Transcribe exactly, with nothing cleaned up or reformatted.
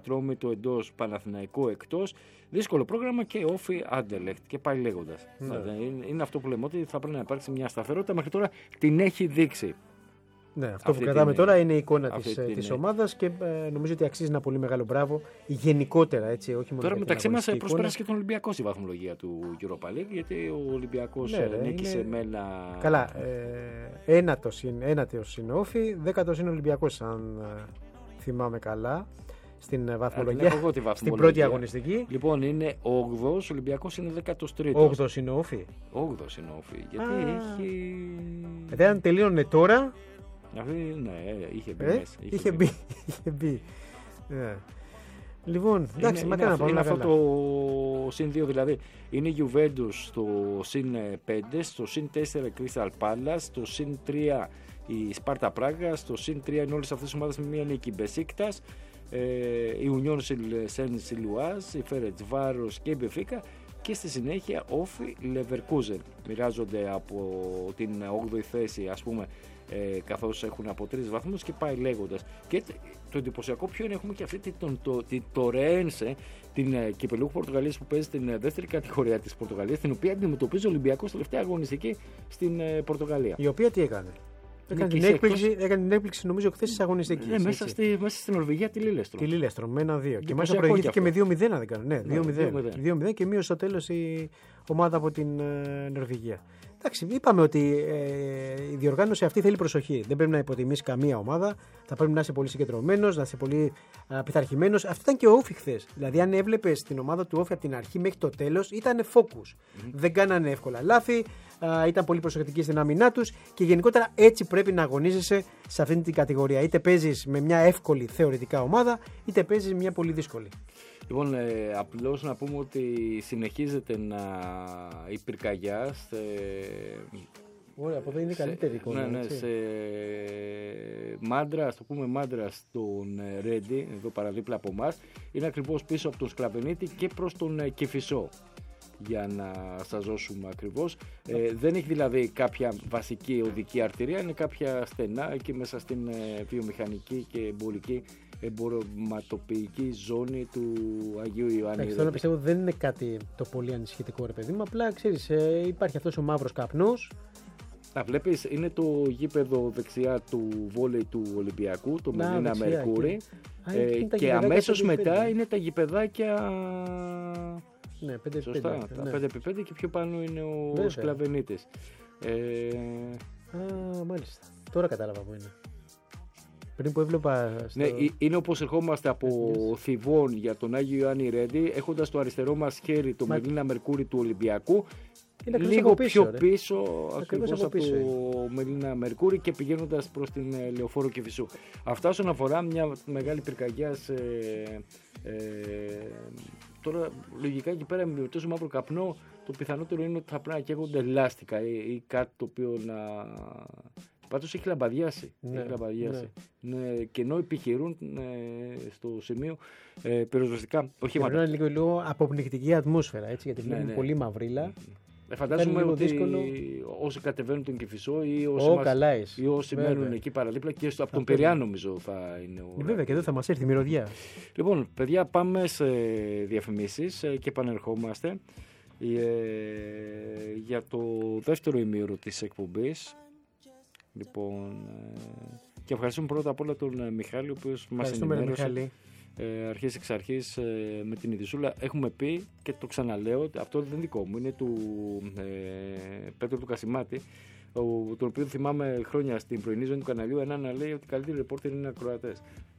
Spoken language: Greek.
Ατρόμητο εντός, Παναθηναϊκό εκτός. Δύσκολο πρόγραμμα και Όφι Άντερλεχτ και πάει λέγοντας. Ναι. Δηλαδή, είναι, είναι αυτό που λέμε ότι θα πρέπει να υπάρξει μια σταθερότητα. Μέχρι τώρα την έχει δείξει. Ναι, αυτό αυτή που κρατάμε την, τώρα είναι η εικόνα της, την, της ομάδας και ε, νομίζω ότι αξίζει ένα πολύ μεγάλο μπράβο γενικότερα. Έτσι, όχι μόνο τώρα μεταξύ μας προσπέρασε και τον Ολυμπιακό στη βαθμολογία του Europa League, γιατί ο Ολυμπιακός ναι, νίκησε είναι... με ένα. Καλά, ε, ένατος είναι, ένατος είναι Όφι, δέκατος είναι Ολυμπιακός, αν ε, θυμάμαι καλά. Στην βαθμολογία, βαθμολογία, στην πρώτη αγωνιστική. Λοιπόν, είναι όγδοος, ο Ολυμπιακός είναι δέκατος τρίτος. όγδοος είναι Όφι. όγδοος είναι Όφι, γιατί Α, έχει. Δηλαδή, αν τελείωνε τώρα. Αυτή, ναι, είχε μπει. Ε, μέσα, είχε, είχε μπει. είχε μπει. Yeah. Λοιπόν, εντάξει, είναι, μακάρι να πάμε. Είναι αυτό το συν δύο, δηλαδή. Είναι η Juventus στο συν πέντε, στο συν τέσσερα Crystal Palace, στο συν τρία η Σπάρτα Πράγα, στο συν τρία είναι όλες αυτές τις ομάδες με μία νίκη Μπεσίκτας, ε, η Union Saint-Gilloise, η Ferencváros και η Μπεφίκα. Και στη συνέχεια Όφι Leverkusen μοιράζονται από την όγδοη θέση, ας πούμε, ε, καθώς έχουν από τρεις βαθμούς και πάει λέγοντας. Και το εντυπωσιακό ποιο είναι, έχουμε και αυτή την, το, τη, το Ρένσε, την ε, κυπελούχου Πορτογαλίας που παίζει στην ε, δεύτερη κατηγορία της Πορτογαλίας, την οποία αντιμετωπίζει ο Ολυμπιακός τελευταία αγωνιστική στην ε, Πορτογαλία. Η οποία τι έκανε? Έκανε την, έκπληξη, έκανε την έκπληξη νομίζω χθες της αγωνιστικής. Ναι, μέσα, στη, μέσα στην Νορβηγία τη Λίλεστρο. Τη Λίλεστρο με ένα δύο. Και μάλιστα προηγήθηκε με δύο μηδέν, αν δεν κάνω. Ναι, δύο μηδέν και μείωσε στο τέλος η ομάδα από την ε, Νορβηγία. Εντάξει, είπαμε ότι ε, η διοργάνωση αυτή θέλει προσοχή. Δεν πρέπει να υποτιμήσει καμία ομάδα. Θα πρέπει να είσαι πολύ συγκεντρωμένος, να είσαι πολύ α, πειθαρχημένος. Αυτό ήταν και ο Όφι χθες. Δηλαδή, αν έβλεπες την ομάδα του Όφι από την αρχή μέχρι το τέλος, ήταν focus. Mm-hmm. Δεν κάνανε εύκολα λάθη. Α, ήταν πολύ προσεκτικοί στην άμυνά τους και γενικότερα έτσι πρέπει να αγωνίζεσαι σε αυτήν την κατηγορία. Είτε παίζεις με μια εύκολη θεωρητικά ομάδα, είτε παίζεις μια πολύ δύσκολη. Λοιπόν, ε, απλώς να πούμε ότι συνεχίζεται να η πυρκαγιά σε... Ωραία, από εδώ είναι καλύτερη εικόνα. Ναι, ναι, σε μάντρα, το πούμε μάντρα στον Ρέντι, εδώ παραδίπλα από εμάς, είναι ακριβώς πίσω από τον Σκλαβενίτη και προς τον Κηφισό. Για να σας δώσουμε ακριβώς. Ε, δεν έχει δηλαδή κάποια βασική οδική αρτηρία, είναι κάποια στενά εκεί μέσα στην ε, βιομηχανική και εμπορική εμπορευματοποιητική ζώνη του Αγίου Ιωάννη. Εντάξει, θέλω να πιστεύω δεν είναι κάτι το πολύ ανησυχητικό, ρε παιδί μου. Απλά ξέρεις, ε, υπάρχει αυτός ο μαύρος καπνός. Να βλέπεις, είναι το γήπεδο δεξιά του βόλεϊ του Ολυμπιακού, το Μελίνα Μερκούρι. Και, ε, και, και αμέσως μετά είναι τα γηπεδάκια. Ναι, πέντε επί σωστά, πέντε, τα ναι. πέντε επί πέντε και πιο πάνω είναι ο Βέβαια. Σκλαβενίτης. Ε... Α, μάλιστα. Τώρα κατάλαβα που είναι. Πριν που έβλεπα. Στο... Ναι, είναι όπως ερχόμαστε από Θηβών για τον Άγιο Ιωάννη Ρέντι, έχοντας το αριστερό μας χέρι το Μα... Μελίνα Μερκούρι του Ολυμπιακού. Είναι λίγο πίσω, πιο ρε. πίσω ακριβώς από, από το Μελίνα Μερκούρι και πηγαίνοντας προς την ε, Λεωφόρο Κηφισού. Αυτά όσον αφορά μια μεγάλη πυρκαγιά σε, ε, τώρα λογικά εκεί πέρα με τόσο μαύρο καπνό το πιθανότερο είναι ότι θα πρέπει να καίγονται λάστικα ή, ή κάτι το οποίο να... Πάντως έχει λαμπαδιάσει, ναι, έχει λαμπαδιάσει. Ναι. Ναι, και ενώ επιχειρούν ε, στο σημείο ε, πυροσβεστικά οχήματα. Είναι λίγο, λίγο αποπνικτική ατμόσφαιρα, έτσι, γιατί βλέπουμε ναι, ναι. πολύ μαυρίλα. Ε, φαντάζομαι ότι δύσκολο... όσοι κατεβαίνουν τον Κηφισό ή όσοι, oh, μας... καλά ή όσοι μένουν εκεί παραδίπλα και στο... από τον Πειραιά νομίζω θα είναι ο... Βέβαια και εδώ θα μας έρθει η μυρωδιά. Λοιπόν, παιδιά, πάμε σε διαφημίσεις και επανερχόμαστε ε, για το δεύτερο ημίωρο της εκπομπής. Λοιπόν, ε, και ευχαριστούμε πρώτα απ' όλα τον Μιχάλη, ο οποίος μας ενημέρωσε ε, αρχής εξ αρχής ε, με την Ειδισούλα. Έχουμε πει και το ξαναλέω, αυτό δεν είναι δικό μου, είναι του ε, Πέτρου του Κασιμάτη, ο, τον οποίο θυμάμαι χρόνια στην πρωινή ζώνη του καναλιού, ένα να λέει ότι οι καλύτεροι ρεπόρτερ είναι ακροατές.